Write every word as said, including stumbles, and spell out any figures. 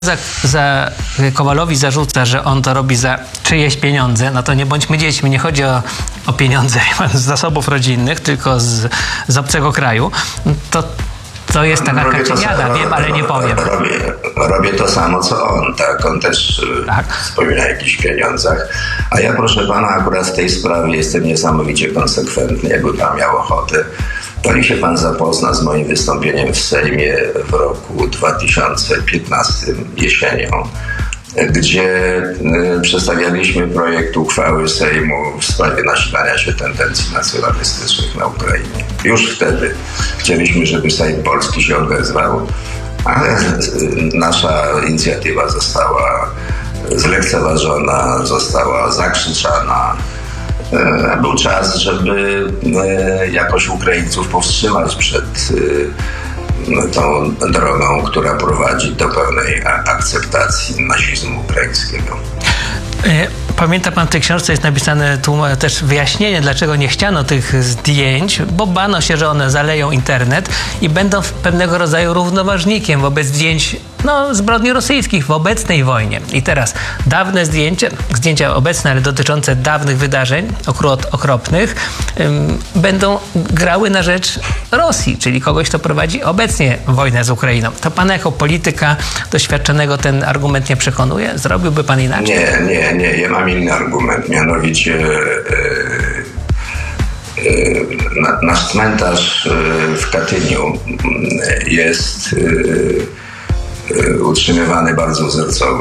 za, za Kowalowi zarzuca, że on to robi za czyjeś pieniądze, no to nie bądźmy dziećmi, nie chodzi o, o pieniądze z zasobów rodzinnych, tylko z, z obcego kraju, to to jest taka kaczyniada, wiem, ale nie powiem. Robię, robię to samo, co on, tak? On też tak wspomina o jakichś pieniądzach. A ja, proszę pana, akurat w tej sprawie jestem niesamowicie konsekwentny. Jakby pan miał ochotę, to niech się pan zapozna z moim wystąpieniem w Sejmie w roku dwa tysiące piętnastym jesienią, gdzie y, przedstawialiśmy projekt uchwały Sejmu w sprawie nasilania się tendencji nacjonalistycznych na Ukrainie. Już wtedy chcieliśmy, żeby Sejm Polski się odezwał, ale y, nasza inicjatywa została zlekceważona, została zakrzyczana. Y, był czas, żeby y, jakoś Ukraińców powstrzymać przed y, tą drogą, która prowadzi do pełnej akceptacji nazizmu ukraińskiego. Pamięta pan, w tej książce jest napisane tu też wyjaśnienie, dlaczego nie chciano tych zdjęć, bo bano się, że one zaleją internet i będą pewnego rodzaju równoważnikiem wobec zdjęć no, zbrodni rosyjskich w obecnej wojnie. I teraz dawne zdjęcia, zdjęcia obecne, ale dotyczące dawnych wydarzeń okrut, okropnych, ym, będą grały na rzecz Rosji, czyli kogoś, kto prowadzi obecnie wojnę z Ukrainą. To pana jako polityka doświadczonego ten argument nie przekonuje? Zrobiłby pan inaczej? Nie, nie, nie. Ja mam inny argument, mianowicie yy, yy, na, nasz cmentarz yy, w Katyniu yy, jest yy, yy, utrzymywany bardzo wzorcowo.